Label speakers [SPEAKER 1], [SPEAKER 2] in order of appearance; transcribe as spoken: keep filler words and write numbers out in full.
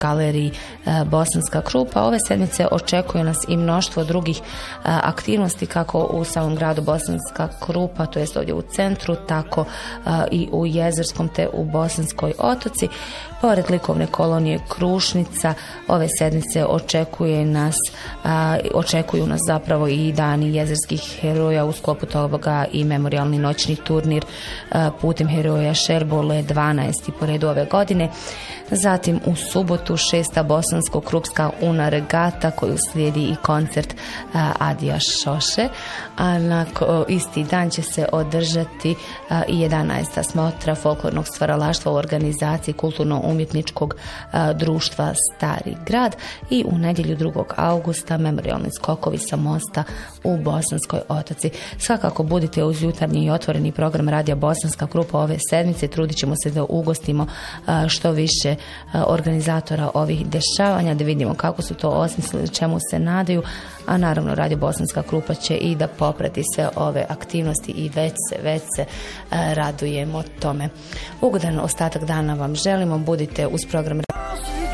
[SPEAKER 1] galeriji Bosanska Krupa. Ove sedmice očekuje nas i mnoštvo drugih aktivnosti kako u samom gradu Bosanska Krupa, to jest ovdje u centru, tako i u Jezerskom te u Bosanskoj Otoci. Pored likovne kolonije Krušnica, ove sedmice očekuje nas, očekuju nas zapravo i dani jezerskih heroja, u sklopu toga i memorijalni noćni turnir putem heroja Šerbole, dvanaesti po redu ove godine. Zatim u subotu šesta bosansko-krupska una regata koju slijedi i koncert Adija Šoše, a na isti dan će se održati i jedanaesta smotra folklornog stvaralaštva u organizaciji kulturno-umjetničkog društva Stari grad i u nedjelju drugog augusta memorijalni skokovi sa mosta u Bosanskoj Otoci. Svakako budite uz jutarnji i otvoreni program Radija Bosanska Krupa ove sedmice. Trudit ćemo se da ugostimo što više organizatora ovih dešavanja, da vidimo kako su to osmislili, čemu se nadaju, a naravno Radio Bosanska Krupa će i da poprati sve ove aktivnosti i već se, već se radujemo tome. Ugodan ostatak dana vam želimo, budite uz program